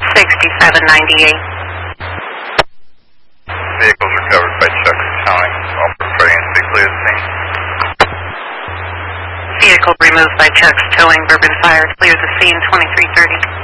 6798. Vehicles recovered by Chuck's Towing. Officer Praying to clear the scene. Vehicle removed by Chuck's Towing. Bourbon Fire. Clear the scene 2330.